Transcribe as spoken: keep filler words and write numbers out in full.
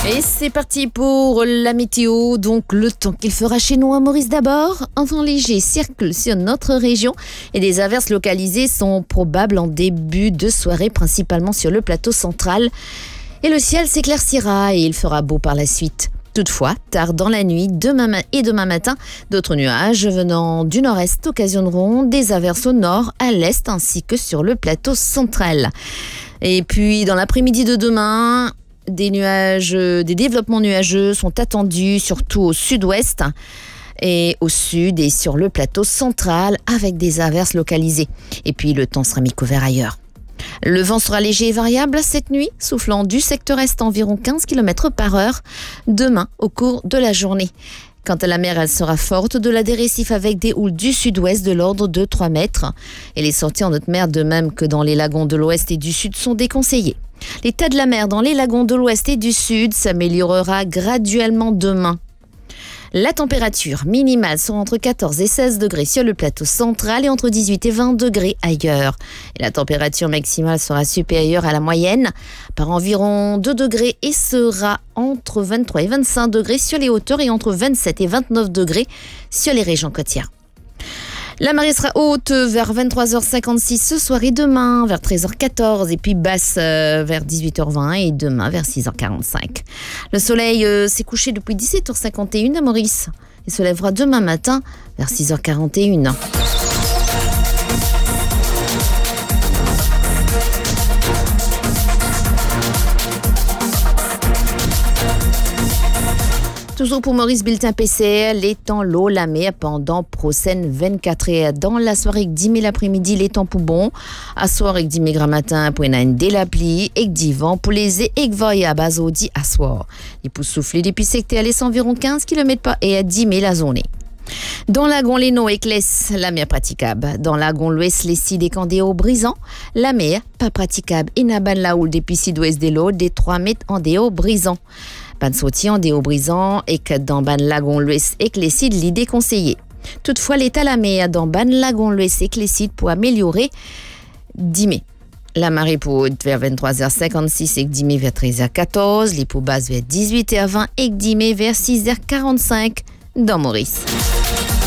Et c'est parti pour la météo. Donc le temps qu'il fera chez nous à Maurice d'abord. Un vent léger circule sur notre région et des averses localisées sont probables en début de soirée, principalement sur le plateau central. Et le ciel s'éclaircira et il fera beau par la suite. Toutefois, tard dans la nuit, demain et demain matin, d'autres nuages venant du nord-est occasionneront des averses au nord, à l'est ainsi que sur le plateau central. Et puis dans l'après-midi de demain, des nuages, des développements nuageux sont attendus surtout au sud-ouest et au sud et sur le plateau central avec des averses localisées. Et puis le temps sera mi-couvert ailleurs. Le vent sera léger et variable cette nuit, soufflant du secteur est environ quinze kilomètres par heure demain au cours de la journée. Quant à la mer, elle sera forte de la des récifs avec des houles du sud-ouest de l'ordre de trois mètres. Et les sorties en haute mer, de même que dans les lagons de l'ouest et du sud, sont déconseillées. L'état de la mer dans les lagons de l'ouest et du sud s'améliorera graduellement demain. La température minimale sera entre quatorze et seize degrés sur le plateau central et entre dix-huit et vingt degrés ailleurs. Et la température maximale sera supérieure à la moyenne par environ deux degrés et sera entre vingt-trois et vingt-cinq degrés sur les hauteurs et entre vingt-sept et vingt-neuf degrés sur les régions côtières. La marée sera haute vers vingt-trois heures cinquante-six ce soir et demain vers treize heures quatorze et puis basse euh, vers dix-huit heures vingt et demain vers six heures quarante-cinq. Le soleil euh, s'est couché depuis dix-sept heures cinquante et une à Maurice et se lèvera demain matin vers six heures quarante et une. Toujours pour Maurice Bulletin P C L, les temps l'eau, la mer pendant prochaine vingt-quatre heures. Dans la soirée, avec dix mille l'après-midi, les temps pour bon. À soir, avec dix mille matin, pour une dès la pluie, et dix vents pour les et et à basodi à soir. Les pouces soufflés depuis secteur, les environ quinze kilomètres par et à dix mille la zone. Dans lagon Léno et Clès, la mer praticable. Dans lagon l'ouest, les sides et candéo brisant, la mer pas praticable. Et naban la houle depuis sud-ouest de l'eau, des trois mètres en déo brisant. Ban sautis en déo brisant et que dans ban lagon l'ouest et que les sides l'idée conseillée. Toutefois, l'état la mer dans ban lagon l'ouest et que les sides pour améliorer dix mai. La marée pour haute vers vingt-trois heures cinquante-six et dix mai vers treize heures quatorze, les pour basse vers dix-huit heures vingt et dix mai vers six heures quarante-cinq dans Maurice.